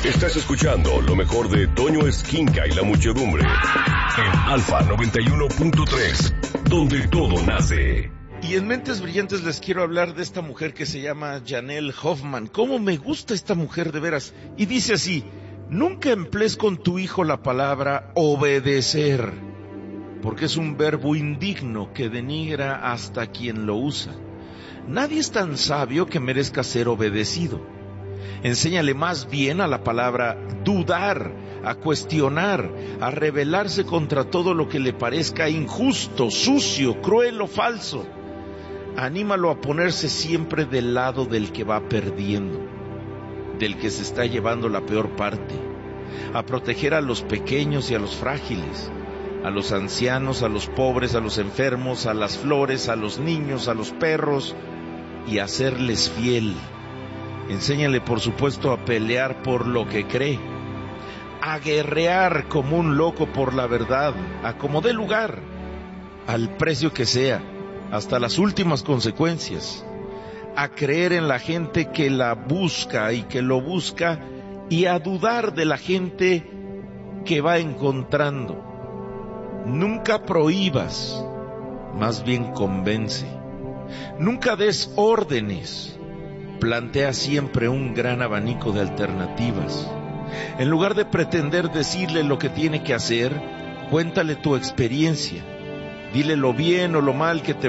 Estás escuchando lo mejor de Toño Esquinca y la muchedumbre en Alfa 91.3, donde todo nace. Y en Mentes Brillantes les quiero hablar de esta mujer que se llama Janelle Hoffman. ¿Cómo me gusta esta mujer de veras? Y dice así: nunca emplees con tu hijo la palabra obedecer, porque es un verbo indigno que denigra hasta quien lo usa. Nadie es tan sabio que merezca ser obedecido. Enséñale más bien a la palabra dudar, a cuestionar, a rebelarse contra todo lo que le parezca injusto, sucio, cruel o falso. Anímalo a ponerse siempre del lado del que va perdiendo, del que se está llevando la peor parte, a proteger a los pequeños y a los frágiles, a los ancianos, a los pobres, a los enfermos, a las flores, a los niños, a los perros, y a serles fiel. Enséñale, por supuesto, a pelear por lo que cree, a guerrear como un loco por la verdad, a como dé lugar, al precio que sea, hasta las últimas consecuencias, a creer en la gente que la busca y que lo busca, y a dudar de la gente que va encontrando. Nunca prohíbas, más bien convence. Nunca des órdenes. Plantea siempre un gran abanico de alternativas. En lugar de pretender decirle lo que tiene que hacer, cuéntale tu experiencia. Dile lo bien o lo mal que te